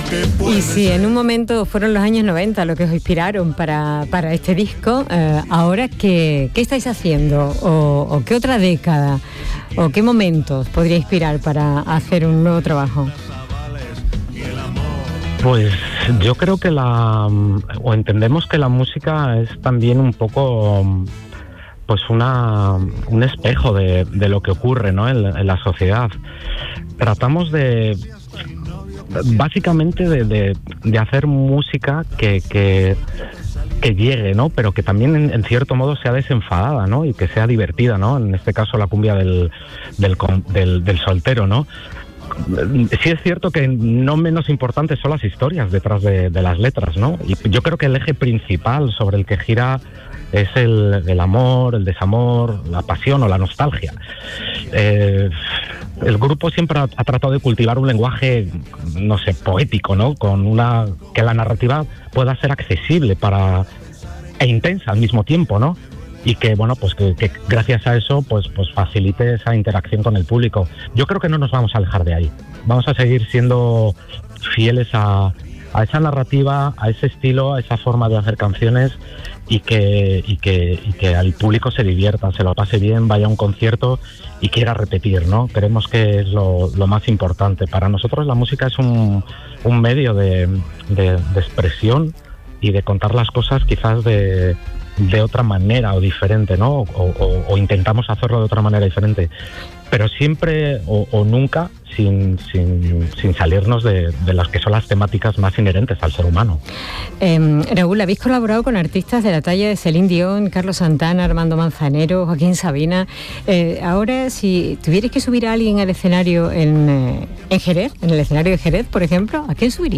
Y si en un momento fueron los años 90 lo que os inspiraron para este disco, ahora ¿qué estáis haciendo? ¿O qué otra década? ¿O qué momentos podría inspirar para hacer un nuevo trabajo? Pues yo creo que entendemos que la música es también un poco pues un espejo de lo que ocurre, ¿no? en la sociedad. Tratamos básicamente de hacer música que llegue, ¿no? Pero que también en cierto modo sea desenfadada, ¿no? Y que sea divertida, ¿no? En este caso la cumbia del soltero, ¿no? Sí es cierto que no menos importantes son las historias detrás de las letras, ¿no? Y yo creo que el eje principal sobre el que gira es el amor, el desamor, la pasión o la nostalgia. El grupo siempre ha tratado de cultivar un lenguaje, no sé, poético, ¿no? Que la narrativa pueda ser accesible e intensa al mismo tiempo, ¿no? Y que, bueno, pues que gracias a eso pues facilite esa interacción con el público. Yo creo que no nos vamos a alejar de ahí. Vamos a seguir siendo fieles a esa narrativa, a ese estilo, a esa forma de hacer canciones y que al público se divierta, se lo pase bien, vaya a un concierto y quiera repetir, ¿no? Creemos que es lo más importante. Para nosotros la música es un medio de expresión y de contar las cosas quizás de otra manera o diferente, ¿no? O intentamos hacerlo de otra manera diferente, pero siempre o nunca sin salirnos de las que son las temáticas más inherentes al ser humano. Raúl, habéis colaborado con artistas de la talla de Celine Dion, Carlos Santana, Armando Manzanero, Joaquín Sabina. Ahora, si tuvierais que subir a alguien al escenario en Jerez, en el escenario de Jerez, por ejemplo, ¿a quién subiríais?